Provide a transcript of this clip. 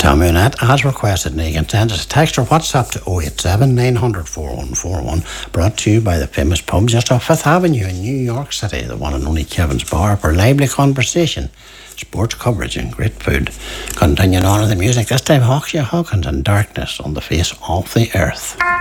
Tommy Annette, as requested, and you can send us a text or WhatsApp to 087 900 4141, brought to you by the famous pub just off Fifth Avenue in New York City, the one and only Kevin's Bar, for lively conversation, sports coverage and great food. Continuing on with the music, this time Hawkshaw Hawkins and Darkness on the Face of the Earth.